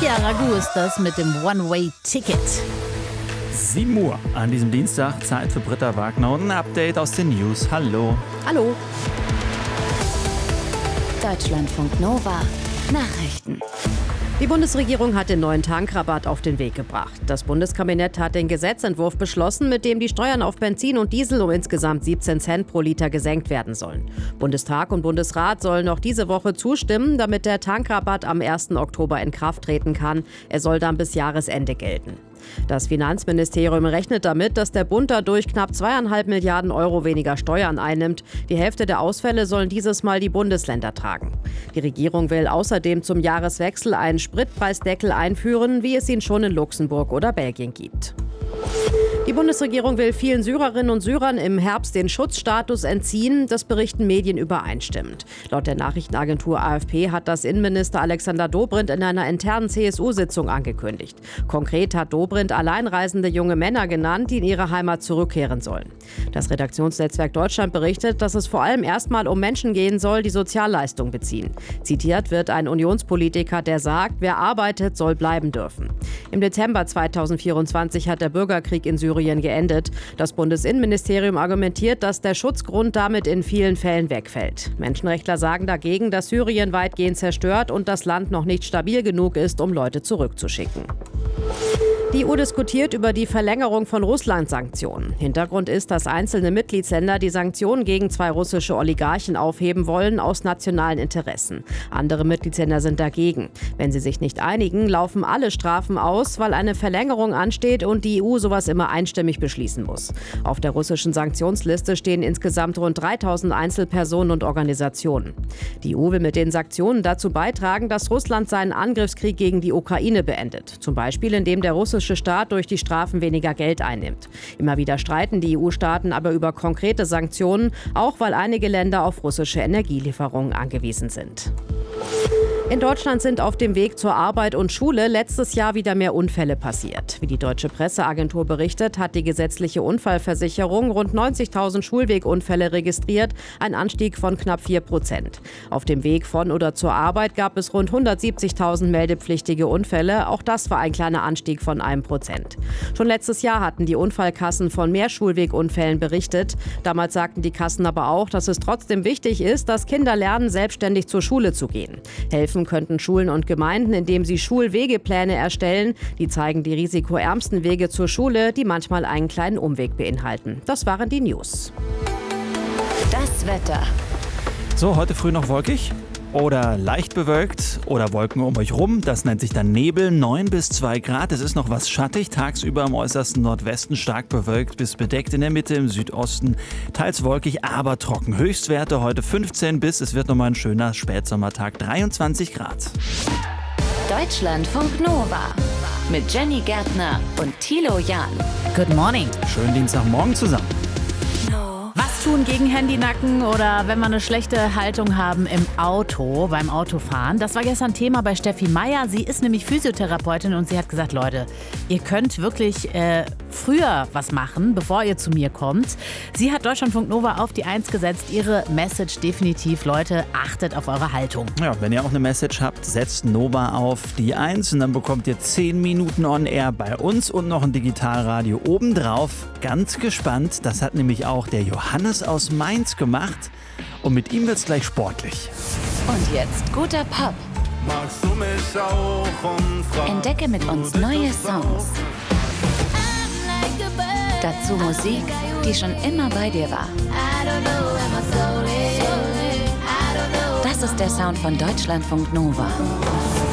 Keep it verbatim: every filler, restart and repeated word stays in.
Ja, Ragu ist das mit dem One-Way-Ticket. sieben Uhr an diesem Dienstag, Zeit für Britta Wagner und ein Update aus den News. Hallo. Hallo. Deutschlandfunk Nova. Nachrichten. Die Bundesregierung hat den neuen Tankrabatt auf den Weg gebracht. Das Bundeskabinett hat den Gesetzentwurf beschlossen, mit dem die Steuern auf Benzin und Diesel um insgesamt siebzehn Cent pro Liter gesenkt werden sollen. Bundestag und Bundesrat sollen noch diese Woche zustimmen, damit der Tankrabatt am ersten Oktober in Kraft treten kann. Er soll dann bis Jahresende gelten. Das Finanzministerium rechnet damit, dass der Bund dadurch knapp zweieinhalb Milliarden Euro weniger Steuern einnimmt. Die Hälfte der Ausfälle sollen dieses Mal die Bundesländer tragen. Die Regierung will außerdem zum Jahreswechsel einen Spritpreisdeckel einführen, wie es ihn schon in Luxemburg oder Belgien gibt. Die Bundesregierung will vielen Syrerinnen und Syrern im Herbst den Schutzstatus entziehen. Das berichten Medien übereinstimmend. Laut der Nachrichtenagentur A F P hat das Innenminister Alexander Dobrindt in einer internen C S U-Sitzung angekündigt. Konkret hat Dobrindt alleinreisende junge Männer genannt, die in ihre Heimat zurückkehren sollen. Das Redaktionsnetzwerk Deutschland berichtet, dass es vor allem erstmal um Menschen gehen soll, die Sozialleistung beziehen. Zitiert wird ein Unionspolitiker, der sagt, wer arbeitet, soll bleiben dürfen. Im Dezember zweitausendvierundzwanzig hat der Bürgerkrieg in Syrien geendet. Das Bundesinnenministerium argumentiert, dass der Schutzgrund damit in vielen Fällen wegfällt. Menschenrechtler sagen dagegen, dass Syrien weitgehend zerstört und das Land noch nicht stabil genug ist, um Leute zurückzuschicken. Die E U diskutiert über die Verlängerung von Russland-Sanktionen. Hintergrund ist, dass einzelne Mitgliedsländer die Sanktionen gegen zwei russische Oligarchen aufheben wollen aus nationalen Interessen. Andere Mitgliedsländer sind dagegen. Wenn sie sich nicht einigen, laufen alle Strafen aus, weil eine Verlängerung ansteht und die E U sowas immer einstimmig beschließen muss. Auf der russischen Sanktionsliste stehen insgesamt rund dreitausend Einzelpersonen und Organisationen. Die E U will mit den Sanktionen dazu beitragen, dass Russland seinen Angriffskrieg gegen die Ukraine beendet. Zum Beispiel, indem der russische Staat durch die Strafen weniger Geld einnimmt. Immer wieder streiten die E U-Staaten aber über konkrete Sanktionen, auch weil einige Länder auf russische Energielieferungen angewiesen sind. In Deutschland sind auf dem Weg zur Arbeit und Schule letztes Jahr wieder mehr Unfälle passiert. Wie die Deutsche Presseagentur berichtet, hat die gesetzliche Unfallversicherung rund neunzigtausend Schulwegunfälle registriert, ein Anstieg von knapp vier Prozent. Auf dem Weg von oder zur Arbeit gab es rund hundertsiebzigtausend meldepflichtige Unfälle. Auch das war ein kleiner Anstieg von einem Prozent. Schon letztes Jahr hatten die Unfallkassen von mehr Schulwegunfällen berichtet. Damals sagten die Kassen aber auch, dass es trotzdem wichtig ist, dass Kinder lernen, selbstständig zur Schule zu gehen. Helfen könnten Schulen und Gemeinden, indem sie Schulwegepläne erstellen. Die zeigen die risikoärmsten Wege zur Schule, die manchmal einen kleinen Umweg beinhalten. Das waren die News. Das Wetter. So, heute früh noch wolkig oder leicht bewölkt oder Wolken um euch rum. Das nennt sich dann Nebel, neun bis zwei Grad. Es ist noch was schattig, tagsüber im äußersten Nordwesten stark bewölkt bis bedeckt, in der Mitte, im Südosten teils wolkig, aber trocken. Höchstwerte heute fünfzehn bis, es wird nochmal ein schöner Spätsommertag, dreiundzwanzig Grad. Deutschlandfunk Nova mit Jenny Gärtner und Thilo Jahn. Good morning. Schönen Dienstagmorgen zusammen. Was tun gegen Handynacken oder wenn wir eine schlechte Haltung haben im Auto, beim Autofahren? Das war gestern Thema bei Steffi Meyer. Sie ist nämlich Physiotherapeutin und sie hat gesagt, Leute, ihr könnt wirklich äh, früher was machen, bevor ihr zu mir kommt. Sie hat Deutschlandfunk Nova auf die Eins gesetzt. Ihre Message definitiv, Leute, achtet auf eure Haltung. Ja, wenn ihr auch eine Message habt, setzt Nova auf die Eins und dann bekommt ihr zehn Minuten on Air bei uns und noch ein Digitalradio obendrauf. Ganz gespannt, das hat nämlich auch der Johannes aus Mainz gemacht und mit ihm wird's gleich sportlich. Und jetzt guter Pop. Magst du mich auch umfragen? Entdecke mit uns neue Songs. Dazu Musik, die schon immer bei dir war. Das ist der Sound von Deutschlandfunk Nova.